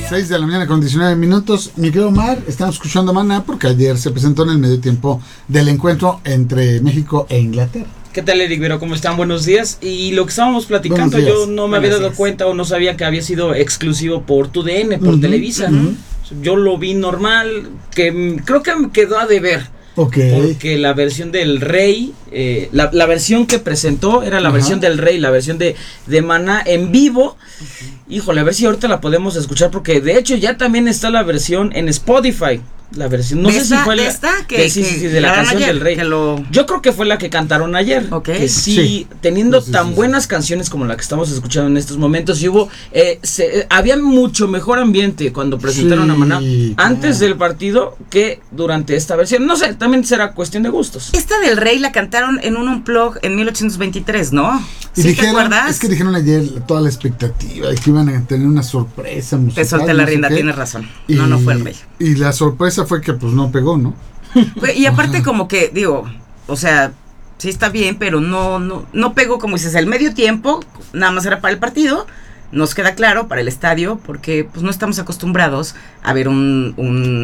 6 de la mañana con 19 minutos. Mi querido Omar, estamos escuchando Maná porque ayer se presentó en el medio tiempo del encuentro entre México e Inglaterra. ¿Qué tal, Eric Vero? ¿Cómo están? Buenos días. Y lo que estábamos platicando, yo no me había dado cuenta o no sabía que había sido exclusivo por TUDN, por Televisa. Yo lo vi normal, que creo que me quedó a deber. Porque la versión del Rey, la versión que presentó era la versión del Rey, la versión de Maná en vivo. Híjole, a ver si ahorita la podemos escuchar, porque de hecho ya también está la versión en Spotify. La versión, no sé si fue la de la canción del Rey. Yo creo que fue la que cantaron ayer. Que sí, teniendo tan buenas canciones como la que estamos escuchando en estos momentos, y hubo había mucho mejor ambiente cuando presentaron a Maná antes del partido que durante esta versión. No sé, también será cuestión de gustos. Esta del Rey la cantaron en un unplug en 1823, ¿no? Y ¿Sí dijeron, te acuerdas? Es que dijeron ayer toda la expectativa de que iban a tener una sorpresa musical. Te solté la rienda, tienes razón. No fue el Rey. Y la sorpresa fue que pues no pegó, ¿no? Y aparte como que, digo, o sea, sí está bien, pero no pegó, como dices, el medio tiempo, nada más era para el partido. Nos queda claro para el estadio, porque pues no estamos acostumbrados a ver un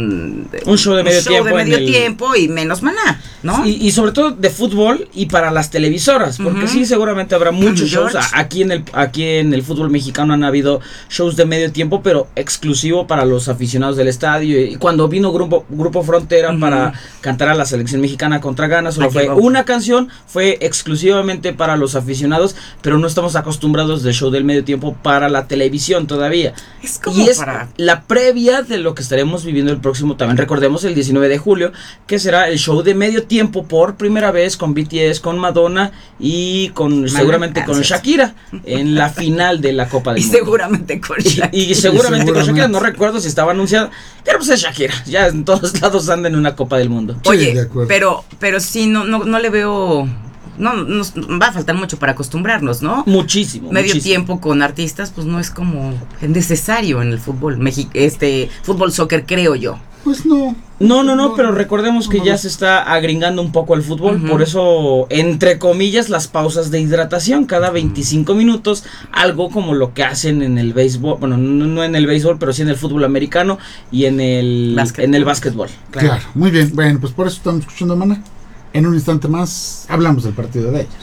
show de medio tiempo y menos Maná, ¿no? Y sobre todo de fútbol y para las televisoras, porque sí, seguramente habrá muchos shows. Aquí en el fútbol mexicano han habido shows de medio tiempo, pero exclusivo para los aficionados del estadio. Y cuando vino Grupo Frontera para cantar a la selección mexicana contra Ghana, solo fue una canción, fue exclusivamente para los aficionados, pero no estamos acostumbrados del show del medio tiempo para la televisión todavía. Es la previa de lo que estaremos viviendo el próximo, también recordemos, el 19 de julio, que será el show de medio tiempo por primera vez con BTS, con Madonna y seguramente con Shakira en la final de la Copa del Mundo. Seguramente con Shakira. Y seguramente con Shakira, no recuerdo si estaba anunciada, pero pues es Shakira, ya en todos lados anda en una Copa del Mundo. Oye, pero sí, no le veo... No, nos va a faltar mucho para acostumbrarnos, ¿no? Muchísimo. Medio tiempo con artistas, pues no es como necesario en el fútbol, fútbol soccer, creo yo. Pues no. No, pero recordemos que ya se está agringando un poco el fútbol, por eso, entre comillas, las pausas de hidratación, cada 25 minutos, algo como lo que hacen en el béisbol, bueno, no en el béisbol, pero sí en el fútbol americano y en el básquetbol. Claro, muy bien, bueno, pues por eso estamos escuchando a Maná. En un instante más hablamos del partido de ellos.